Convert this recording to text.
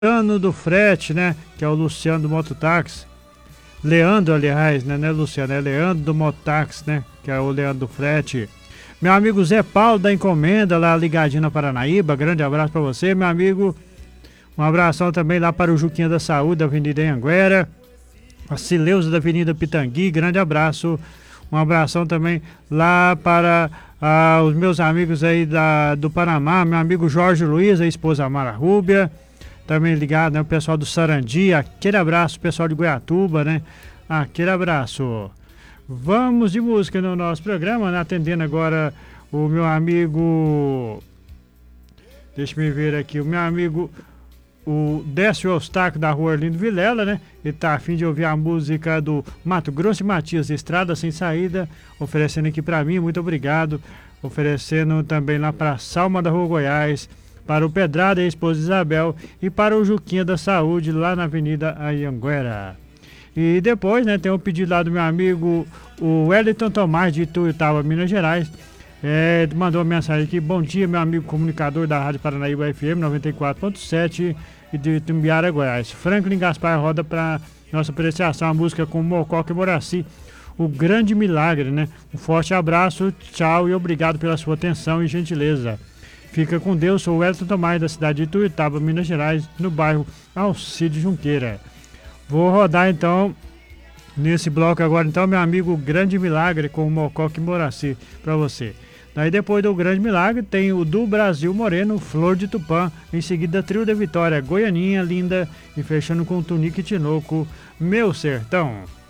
Luciano do Frete, né? Que é o Luciano do Mototáxi. Leandro, aliás, né? Não é Luciano, é Leandro do Mototáxi, né? Que é o Leandro do Frete. Meu amigo Zé Paulo da Encomenda, lá ligadinho na Paranaíba. Grande abraço pra você, meu amigo. Um abração também lá para o Juquinha da Saúde, da Avenida Anhanguera. A Cileuza da Avenida Pitangui, grande abraço. Um abração também lá para os meus amigos aí do Panamá, meu amigo Jorge Luiz, a esposa Mara Rúbia. Também ligado, né? O pessoal do Sarandi, aquele abraço, pessoal de Goiatuba, né? Aquele abraço. Vamos de música no nosso programa, né? Atendendo agora o meu amigo. Deixa eu ver aqui, o meu amigo, o Décio Eustáquio da rua Arlindo Vilela, né? Ele tá a fim de ouvir a música do Mato Grosso e Matias, Estrada Sem Saída, oferecendo aqui pra mim, muito obrigado. Oferecendo também lá pra Salma da Rua Goiás, para o Pedrada e a esposa Isabel e para o Juquinha da Saúde lá na Avenida Anhanguera. E depois, né, tem um pedido lá do meu amigo, o Wellington Tomás de Ituiutaba, Minas Gerais. Mandou uma mensagem aqui: bom dia, meu amigo comunicador da Rádio Paranaíba FM 94.7 e de Itumbiara, Goiás. Franklin Gaspar roda para nossa apreciação a música com Mococa e Moraci, O Grande Milagre, né? Um forte abraço, tchau e obrigado pela sua atenção e gentileza. Fica com Deus, sou o Wellington Tomás da cidade de Ituiutaba, Minas Gerais, no bairro Alcide Junqueira. Vou rodar então nesse bloco agora, então, meu amigo, Grande Milagre com o Mococa e Moraci para você. Daí depois do Grande Milagre tem o do Brasil Moreno, Flor de Tupã, em seguida Trio da Vitória, Goianinha Linda e fechando com Tunique Tinoco, Meu Sertão.